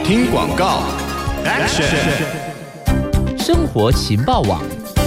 听广告 ，Action！ 生活情报网。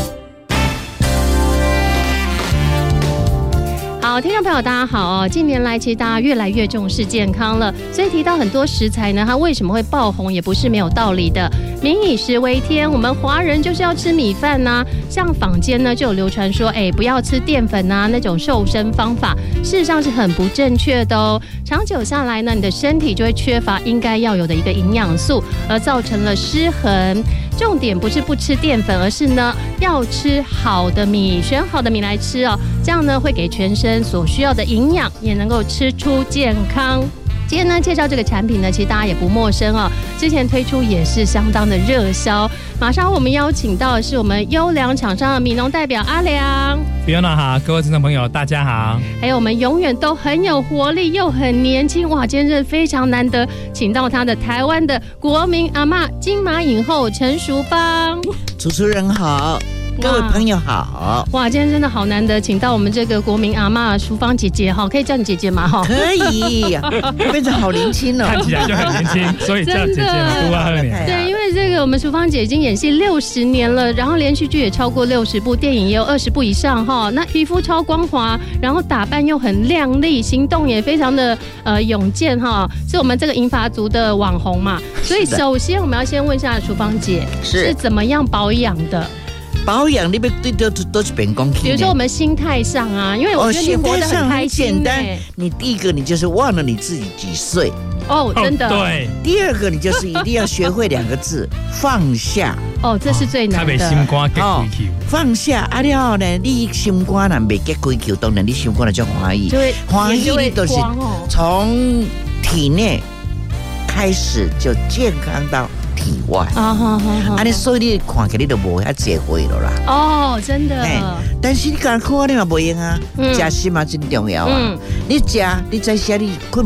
好，听众朋友大家好哦。近年来其实大家越来越重视健康了，所以提到很多食材呢，它为什么会爆红也不是没有道理的。民以食为天，我们华人就是要吃米饭啊。像坊间呢就有流传说，不要吃淀粉啊那种瘦身方法，事实上是很不正确的哦。长久下来呢，你的身体就会缺乏应该要有的一个营养素，而造成了失衡。重点不是不吃淀粉，而是呢要吃好的米，选好的米来吃哦，这样呢会给全身所需要的营养，也能够吃出健康。今天呢介绍这个产品呢，其实大家也不陌生哦，之前推出也是相当的热销。马上我们邀请到的是我们优良厂商的米农代表阿良。 Fiona 好，各位听众朋友大家好。 还有我们永远都很有活力又很年轻，哇，今天真的非常难得，请到他的台湾的国民阿嬷金马影后陈淑芳。 主持人好，各位朋友好。 哇，今天真的好难得，请到我们这个国民阿嬷淑芳姐姐哈，可以叫你姐姐吗？哈， 可以，变得好年轻哦， 看起来就很年轻，所以叫姐姐嘛，多2年。 对，因为这个我们淑芳姐已经演戏60年了，然后连续剧也超过60部，电影也有20部以上哈。那皮肤超光滑，然后打扮又很亮丽，行动也非常的勇健哈，是我们这个银发族的网红嘛。所以首先我们要先问一下淑芳姐是怎么样保养的？ 保养你别对都是变讲起。 比如说我们心态上啊，因为我觉得你活得很开心。 简单，你第一个你就是忘了你自己几岁。 哦，真的。 对。 第二个你就是一定要学会2个字，放下。 哦，这是最难的。 心肝结龟球。 放下啊了呢，你心肝若未结龟球，当然你心肝就欢喜。欢喜你都是从体内开始就健康到体外你所以你看起来你就无遐结会了啦。 哦，真的。 但是你刚看你嘛不用啊，吃心嘛真重要啊。你吃，你在下你困。